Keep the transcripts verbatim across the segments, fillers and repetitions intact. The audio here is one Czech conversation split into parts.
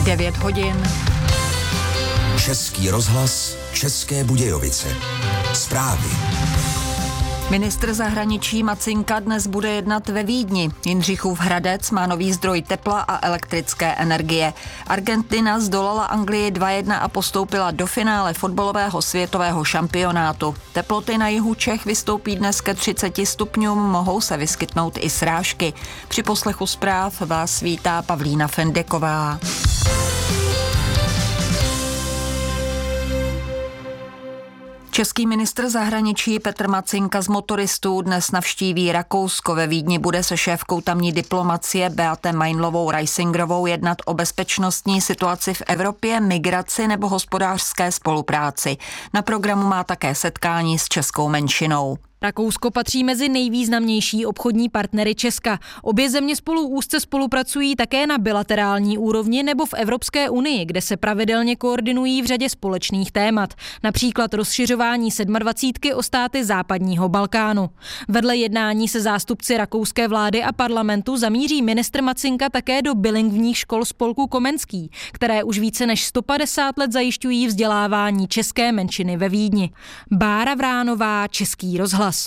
devět hodin. Český rozhlas, České Budějovice. Zprávy. Ministr zahraničí Macinka dnes bude jednat ve Vídni. Jindřichův Hradec má nový zdroj tepla a elektrické energie. Argentina zdolala Anglii dva jedna a postoupila do finále fotbalového světového šampionátu. Teploty na jihu Čech vystoupí dnes ke třiceti stupňům, mohou se vyskytnout i srážky. Při poslechu zpráv vás vítá Pavlína Fendeková. Český ministr zahraničí Petr Macinka z motoristů dnes navštíví Rakousko. Ve Vídni bude se šéfkou tamní diplomacie Beate Meinlovou-Reisingerovou jednat o bezpečnostní situaci v Evropě, migraci nebo hospodářské spolupráci. Na programu má také setkání s českou menšinou. Rakousko patří mezi nejvýznamnější obchodní partnery Česka. Obě země spolu úzce spolupracují také na bilaterální úrovni nebo v Evropské unii, kde se pravidelně koordinují v řadě společných témat, například rozšiřování sedmadvacítky o státy západního Balkánu. Vedle jednání se zástupci rakouské vlády a parlamentu zamíří ministr Macinka také do bilingvních škol spolku Komenský, které už více než sto padesát let zajišťují vzdělávání české menšiny ve Vídni. Bára Vránová, Český rozhlas.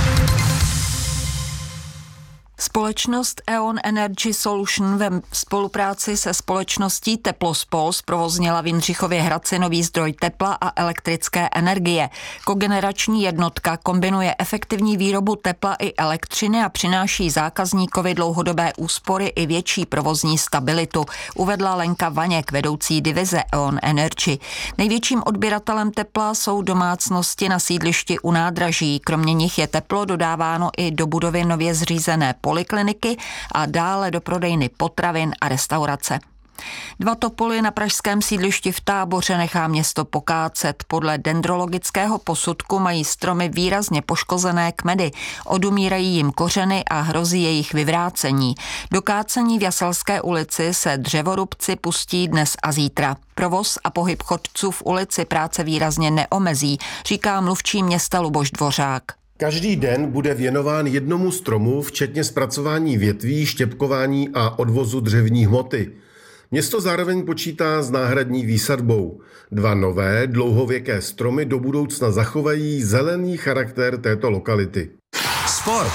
Společnost E.ON Energy Solution ve spolupráci se společností Teplospol zprovoznila v Jindřichově Hradci nový zdroj tepla a elektrické energie. Kogenerační jednotka kombinuje efektivní výrobu tepla i elektřiny a přináší zákazníkovi dlouhodobé úspory i větší provozní stabilitu, uvedla Lenka Vaněk, vedoucí divize E.ON Energy. Největším odběratelem tepla jsou domácnosti na sídlišti u nádraží. Kromě nich je teplo dodáváno i do budovy nově zřízené polikliniky a dále do prodejny potravin a restaurace. Dva topoly na pražském sídlišti v Táboře nechá město pokácet. Podle dendrologického posudku mají stromy výrazně poškozené kmeny, odumírají jim kořeny a hrozí jejich vyvrácení. Do kácení v Jaselské ulici se dřevorubci pustí dnes a zítra. Provoz a pohyb chodců v ulici práce výrazně neomezí, říká mluvčí města Luboš Dvořák. Každý den bude věnován jednomu stromu, včetně zpracování větví, štěpkování a odvozu dřevní hmoty. Město zároveň počítá s náhradní výsadbou. Dva nové, dlouhověké stromy do budoucna zachovají zelený charakter této lokality. Sport.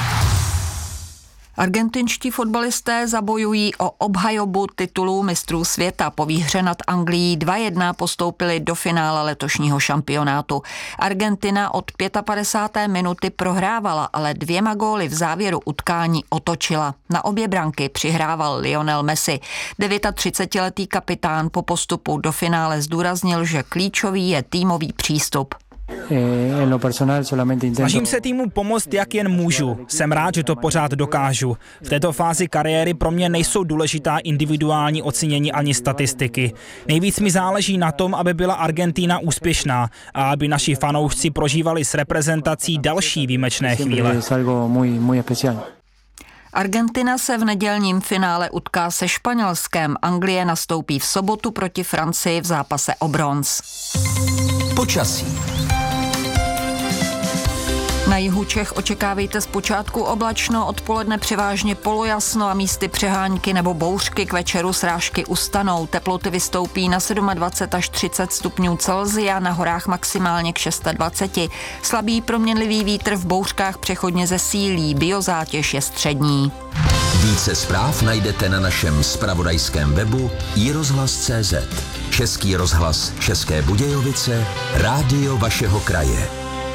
Argentinští fotbalisté zabojují o obhajobu titulů mistrů světa. Po výhře nad Anglií dva jedna postoupili do finále letošního šampionátu. Argentina od padesátého páté minuty prohrávala, ale dvěma góly v závěru utkání otočila. Na obě branky přihrával Lionel Messi. třicetidevětiletý kapitán po postupu do finále zdůraznil, že klíčový je týmový přístup. Snažím se týmu pomoct, jak jen můžu. Jsem rád, že to pořád dokážu. V této fázi kariéry pro mě nejsou důležitá individuální ocenění ani statistiky. Nejvíc mi záleží na tom, aby byla Argentina úspěšná a aby naši fanoušci prožívali s reprezentací další výjimečné chvíle. Argentina se v nedělním finále utká se Španělskem. Anglie nastoupí v sobotu proti Francii v zápase o bronz. Počasí. Na jihu Čech očekávejte zpočátku oblačno, odpoledne převážně polojasno a místy přehánky nebo bouřky, k večeru srážky ustanou. Teploty vystoupí na dvacet sedm až třicet stupňů Celsia, na horách maximálně k dvaceti šesti. Slabý proměnlivý vítr v bouřkách přechodně zesílí, biozátěž je střední. Více zpráv najdete na našem zpravodajském webu i rozhlas tečka cé zet. Český rozhlas České Budějovice, rádio vašeho kraje.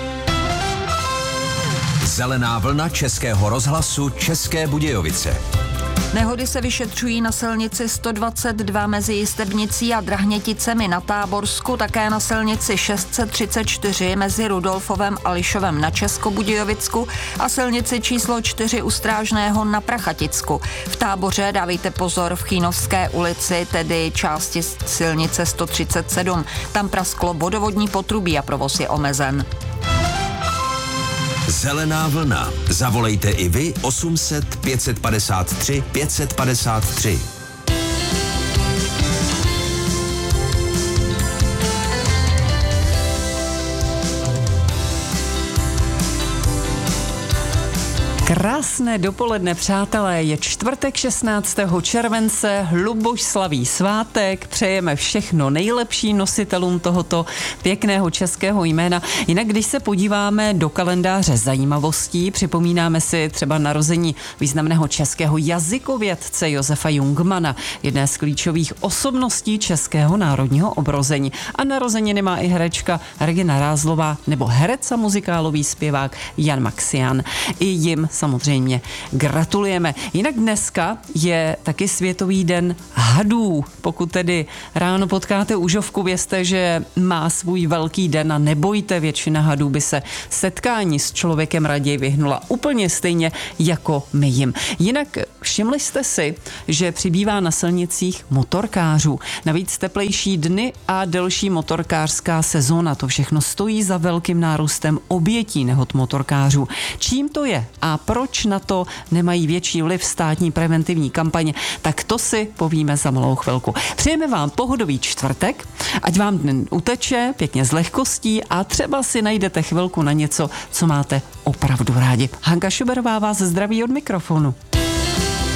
Zelená vlna Českého rozhlasu České Budějovice. Nehody se vyšetřují na silnici sto dvacet dva mezi Jistebnicí a Drahněticemi na Táborsku, také na silnici šest set třicet čtyři mezi Rudolfovem a Lišovem na Českobudějovicku a silnici číslo čtyři u Strážného na Prachaticku. V Táboře dávejte pozor v Chýnovské ulici, tedy části silnice sto třicet sedm. Tam prasklo vodovodní potrubí a provoz je omezen. Zelená vlna. Zavolejte i vy osm set pět set padesát tři pět set padesát tři. Krásné dopoledne, přátelé, je čtvrtek šestnáctého července, Lubošslavý svátek, přejeme všechno nejlepší nositelům tohoto pěkného českého jména. Jinak, když se podíváme do kalendáře zajímavostí, připomínáme si třeba narození významného českého jazykovědce Josefa Jungmana, jedné z klíčových osobností českého národního obrození. A narozeniny má i herečka Regina Rázlová nebo herec a muzikálový zpěvák Jan Maxián. I jim samozřejmě gratulujeme. Jinak dneska je taky Světový den hadů. Pokud tedy ráno potkáte užovku, vězte, že má svůj velký den a nebojte, většina hadů by se setkání s člověkem raději vyhnula úplně stejně jako my jim. Jinak všimli jste si, že přibývá na silnicích motorkářů. Navíc teplejší dny a delší motorkářská sezóna. To všechno stojí za velkým nárůstem obětí nehod motorkářů. Čím to je a proč na to nemají větší vliv státní preventivní kampaně, tak to si povíme za malou chvilku. Přejeme vám pohodový čtvrtek, ať vám den uteče pěkně z lehkostí a třeba si najdete chvilku na něco, co máte opravdu rádi. Hanka Šuberová vás zdraví od mikrofonu.